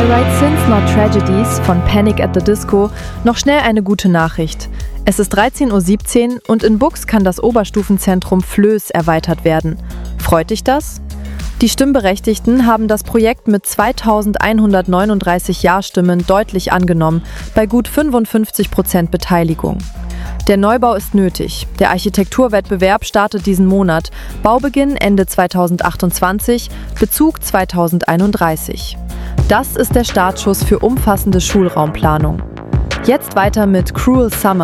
Write Sins Not Tragedies von Panic at the Disco noch schnell eine gute Nachricht. Es ist 13:17 Uhr und in Buchs kann das Oberstufenzentrum Flöß erweitert werden. Freut dich das? Die Stimmberechtigten haben das Projekt mit 2139 Ja-Stimmen deutlich angenommen, bei gut 55% Beteiligung. Der Neubau ist nötig. Der Architekturwettbewerb startet diesen Monat. Baubeginn Ende 2028, Bezug 2031. Das ist der Startschuss für umfassende Schulraumplanung. Jetzt weiter mit Cruel Summer